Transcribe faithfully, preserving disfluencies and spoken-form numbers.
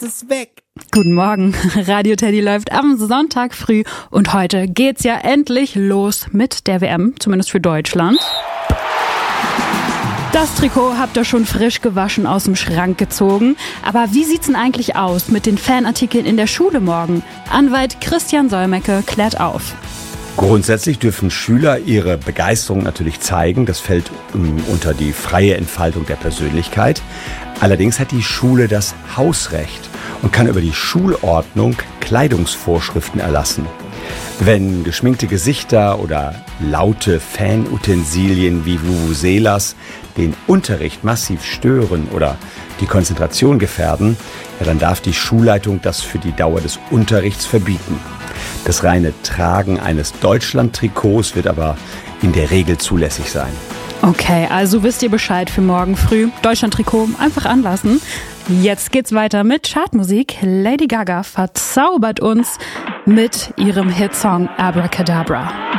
ist weg. Guten Morgen, Radio Teddy läuft am Sonntag früh und heute geht's ja endlich los mit der W M, zumindest für Deutschland. Das Trikot habt ihr schon frisch gewaschen aus dem Schrank gezogen. Aber wie sieht's denn eigentlich aus mit den Fanartikeln in der Schule morgen? Anwalt Christian Solmecke klärt auf. Grundsätzlich dürfen Schüler ihre Begeisterung natürlich zeigen. Das fällt um, unter die freie Entfaltung der Persönlichkeit. Allerdings hat die Schule das Hausrecht und kann über die Schulordnung Kleidungsvorschriften erlassen. Wenn geschminkte Gesichter oder laute Fanutensilien wie Vuvuzelas den Unterricht massiv stören oder die Konzentration gefährden, ja, dann darf die Schulleitung das für die Dauer des Unterrichts verbieten. Das reine Tragen eines Deutschland-Trikots wird aber in der Regel zulässig sein. Okay, also wisst ihr Bescheid für morgen früh. Deutschland-Trikot einfach anlassen. Jetzt geht's weiter mit Chartmusik. Lady Gaga verzaubert uns mit ihrem Hitsong Abracadabra.